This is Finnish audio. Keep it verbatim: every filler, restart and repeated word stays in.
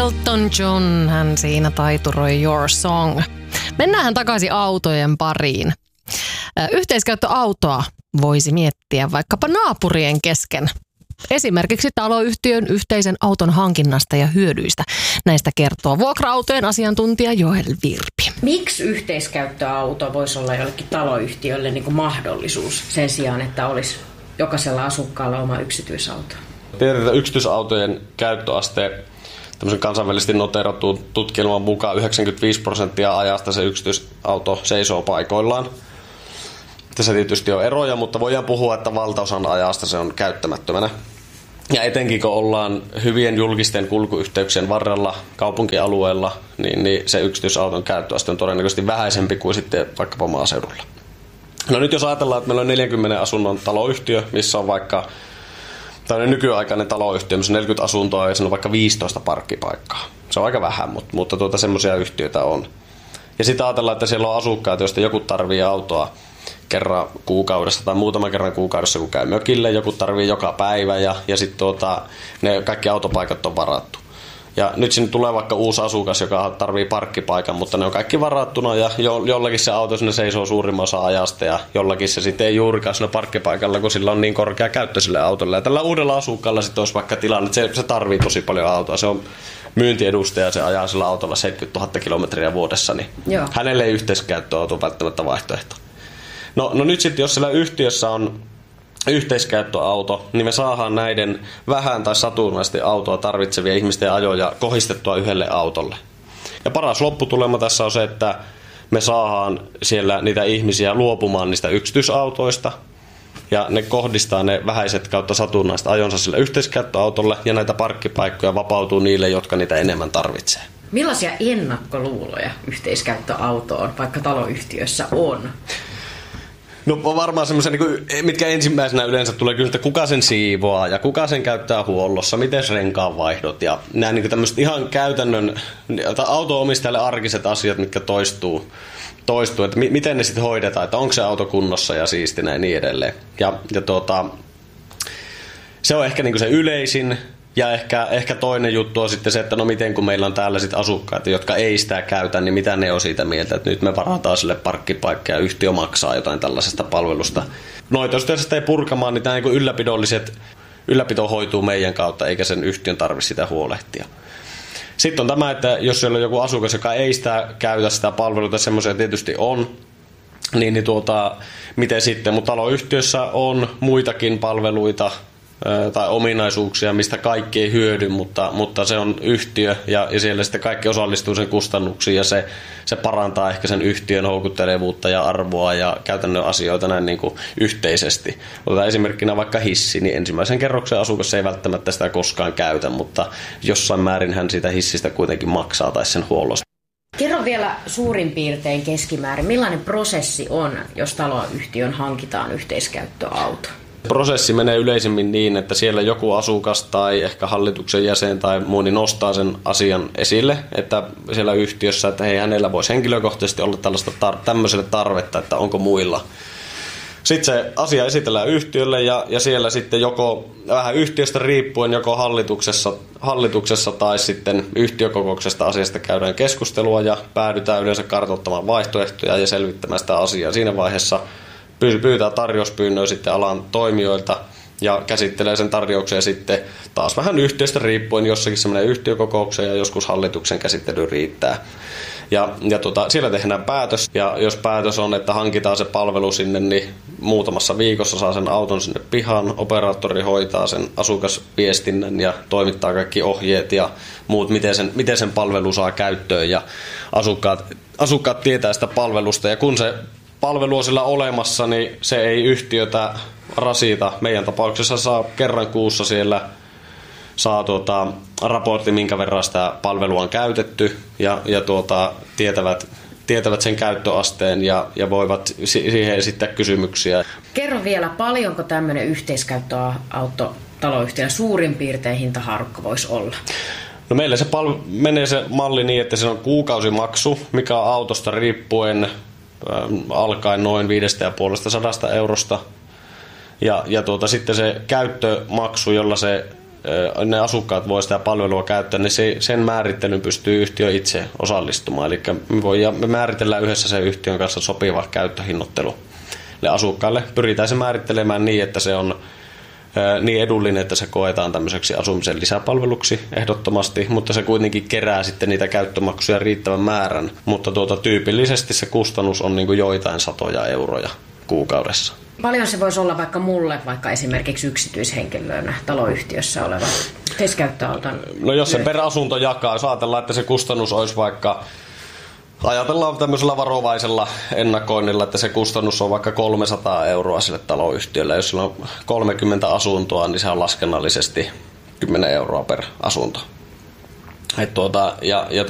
Elton John, hän siinä taituroi Your Song. Mennään takaisin autojen pariin. Yhteiskäyttöautoa voisi miettiä vaikkapa naapurien kesken. Esimerkiksi taloyhtiön yhteisen auton hankinnasta ja hyödyistä. Näistä kertoo vuokra-autojen asiantuntija Joel Virpi. Miksi yhteiskäyttöauto voisi olla jollekin taloyhtiölle niin kuin mahdollisuus sen sijaan, että olisi jokaisella asukkaalla oma yksityisauto? Tiedetään, että yksityisautojen käyttöaste tämmöisen kansainvälisesti noteeratun tutkielman mukaan yhdeksänkymmentäviisi prosenttia ajasta se yksityisauto seisoo paikoillaan. Tässä tietysti on eroja, mutta voidaan puhua, että valtaosan ajasta se on käyttämättömänä. Ja etenkin kun ollaan hyvien julkisten kulkuyhteyksien varrella kaupunkialueella, niin, niin se yksityisauton käyttöaste on todennäköisesti vähäisempi kuin sitten vaikkapa maaseudulla. No nyt jos ajatellaan, että meillä on neljänkymmenen asunnon taloyhtiö, missä on vaikka tämmöinen nykyaikainen taloyhtiö, missä on neljäkymmentä asuntoa ja siinä on vaikka viisitoista parkkipaikkaa. Se on aika vähän, mutta, mutta tuota, semmoisia yhtiöitä on. Ja sitten ajatellaan, että siellä on asukkaita, joista joku tarvitsee autoa kerran kuukaudessa tai muutaman kerran kuukaudessa, kun käy mökille. Joku tarvii joka päivä ja, ja sitten tuota, ne kaikki autopaikat on varattu. Ja nyt sinne tulee vaikka uusi asukas, joka tarvii parkkipaikan, mutta ne on kaikki varattuna ja jo, jollakin se auto sinne seisoo suurimman osa ajasta ja jollakin se sitten ei juurikaan siinä parkkipaikalla, kun sillä on niin korkea käyttö sille autolle. Ja tällä uudella asukkaalla sitten olisi vaikka tilanne, että se, se tarvii tosi paljon autoa. Se on myyntiedustaja, se ajaa sillä autolla seitsemänkymmentätuhatta kilometriä vuodessa, niin Joo. hänelle ei yhteiskäyttöauto välttämättä vaihtoehto. No, no nyt sitten, jos siellä yhtiössä on yhteiskäyttöauto, niin me saadaan näiden vähän tai satunnaisesti autoa tarvitsevia ihmisten ajoja kohdistettua yhdelle autolle. Ja paras lopputulema tässä on se, että me saadaan siellä niitä ihmisiä luopumaan niistä yksityisautoista, ja ne kohdistaa ne vähäiset kautta satunnaiset ajonsa sille yhteiskäyttöautolle, ja näitä parkkipaikkoja vapautuu niille, jotka niitä enemmän tarvitsee. Millaisia ennakkoluuloja yhteiskäyttöautoon vaikka taloyhtiössä on? No varmaan semmoisia, mitkä ensimmäisenä yleensä tulee kyllä, että kuka sen siivoaa ja kuka sen käyttää huollossa, miten renkaanvaihdot ja nämä niin tämmöiset ihan käytännön auto-omistajalle arkiset asiat, mitkä toistuu, toistuu että miten ne sitten hoidetaan, että onko se auto kunnossa ja siistinä ja niin edelleen. Ja, ja tuota, se on ehkä niin se yleisin. Ja ehkä, ehkä toinen juttu on sitten se, että no miten kun meillä on täällä sitten asukkaita, jotka ei sitä käytä, niin mitä ne on siitä mieltä, että nyt me varataan sille parkkipaikka ja yhtiö maksaa jotain tällaisesta palvelusta. Noita jos sitä ei purkamaan, niin tämä niin ylläpidolliset, ylläpito hoituu meidän kautta, eikä sen yhtiön tarvitse sitä huolehtia. Sitten on tämä, että jos siellä on joku asukas, joka ei sitä käytä sitä palveluita, semmoisia tietysti on, niin, niin tuota, miten sitten, mutta taloyhtiössä on muitakin palveluita, tai ominaisuuksia, mistä kaikki ei hyödy, mutta, mutta se on yhtiö ja, ja siellä sitten kaikki osallistuu sen kustannuksiin ja se, se parantaa ehkä sen yhtiön houkuttelevuutta ja arvoa ja käytännön asioita näin niin kuin yhteisesti. Otetaan esimerkkinä vaikka hissi, niin ensimmäisen kerroksen asukas ei välttämättä sitä koskaan käytä, mutta jossain määrin hän siitä hissistä kuitenkin maksaa tai sen huollosta. Kerro vielä suurin piirtein keskimäärin, millainen prosessi on, jos taloyhtiön hankitaan yhteiskäyttöauto? Prosessi menee yleisimmin niin, että siellä joku asukas tai ehkä hallituksen jäsen tai muu niin nostaa sen asian esille, että siellä yhtiössä, että hei, hänellä voisi henkilökohtaisesti olla tällaista tar- tämmöiselle tarvetta, että onko muilla. Sitten se asia esitellään yhtiölle ja, ja siellä sitten joko vähän yhtiöstä riippuen joko hallituksessa, hallituksessa tai sitten yhtiökokouksesta asiasta käydään keskustelua ja päädytään yleensä kartoittamaan vaihtoehtoja ja selvittämään sitä asiaa. Siinä vaiheessa pyytää tarjouspyynnöä sitten alan toimijoilta ja käsittelee sen tarjouksen sitten taas vähän yhtiöstä riippuen jossakin semmoinen yhtiökokoukseen ja joskus hallituksen käsittely riittää. Ja, ja tota, siellä tehdään päätös ja jos päätös on, että hankitaan se palvelu sinne, niin muutamassa viikossa saa sen auton sinne pihaan. Operaattori hoitaa sen asukasviestinnän ja toimittaa kaikki ohjeet ja muut, miten sen, miten sen palvelu saa käyttöön ja asukkaat, asukkaat tietää sitä palvelusta ja kun se palvelu on sillä olemassa, niin se ei yhtiötä rasita. Meidän tapauksessa saa kerran kuussa siellä saa tuota, raportti, minkä verran sitä palvelua on käytetty ja, ja tuota, tietävät, tietävät sen käyttöasteen ja, ja voivat siihen esittää kysymyksiä. Kerro vielä, paljonko tämmöinen yhteiskäyttöauto taloyhtiön suurin piirtein hintaharukka voisi olla? No meillä se pal- menee se malli niin, että se on kuukausimaksu, mikä on autosta riippuen alkaen noin viidestä ja puolesta sadasta eurosta. Ja, ja tuota, sitten se käyttömaksu, jolla se ne asukkaat voi sitä palvelua käyttää, niin se, sen määrittelyn pystyy yhtiö itse osallistumaan. Eli me, voi, me määritellään yhdessä sen yhtiön kanssa sopiva käyttöhinnoittelu asukkaille. Pyritään se määrittelemään niin, että se on niin edullinen, että se koetaan tämmöiseksi asumisen lisäpalveluksi ehdottomasti, mutta se kuitenkin kerää sitten niitä käyttömaksuja riittävän määrän. Mutta tuota, tyypillisesti se kustannus on niin kuin joitain satoja euroja kuukaudessa. Paljon se voisi olla vaikka mulle, vaikka esimerkiksi yksityishenkilönä taloyhtiössä oleva yhteiskäyttöauton? No jos sen per asunto jakaa, jos ajatellaan, että se kustannus olisi vaikka, ajatellaan tämmöisellä varovaisella ennakoinnilla, että se kustannus on vaikka kolmesataa euroa sille taloyhtiölle. Jos sillä on kolmekymmentä asuntoa, niin se on laskennallisesti kymmenen euroa per asunto. Et tuota, ja, ja